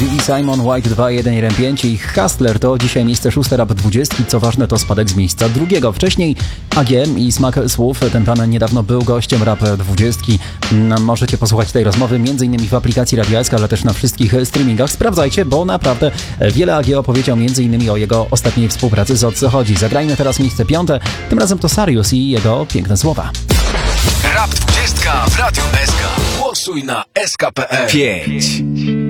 Diddy, Simon, White 2.1.1.5 i Hustler to dzisiaj miejsce 6 Rap 20. Co ważne, to spadek z miejsca 2. Wcześniej AG i Smak Słów. Ten pan niedawno był gościem Rap 20. Możecie posłuchać tej rozmowy m.in. w aplikacji Radio SK, ale też na wszystkich streamingach. Sprawdzajcie, bo naprawdę wiele AG opowiedział m.in. o jego ostatniej współpracy z O Co Chodzi. Zagrajmy teraz miejsce 5. Tym razem to Sarius i jego piękne słowa. Rap 20 w Radiu SK. Głosuj na SK.pl. 5.